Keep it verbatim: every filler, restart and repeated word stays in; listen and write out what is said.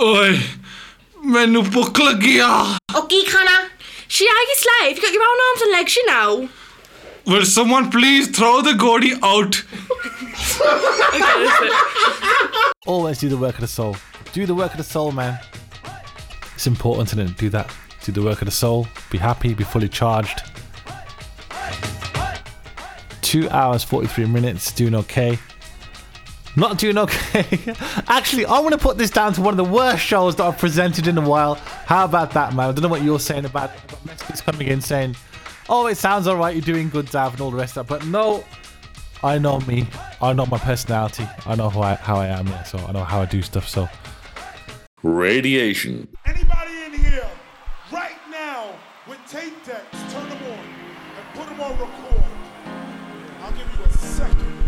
ਓਏ ਮੈਨੂੰ ਭੁੱਖ ਲੱਗੀ ਆ ਉਹ ਕੀ ਖਾਣਾ Shiagi slave, you got your own arms and legs, you know. Will someone please throw the Gordy out? Always do the work of the soul. Do the work of the soul, man. It's important to do that. Do the work of the soul. Be happy, be fully charged. Two hours, forty-three minutes, doing okay. Not doing okay. Actually, I want to put this down to one of the worst shows that I've presented in a while. How about that, man? I don't know what you're saying about it. But Mexicans coming in saying, oh, it sounds all right, you're doing good, Dav, and all the rest of that. But no, I know me. I know my personality. I know who I, how I am, yeah. So I know how I do stuff, so. Radiation. Anybody in here right now with tape decks, turn them on and put them on record. I'll give you a second.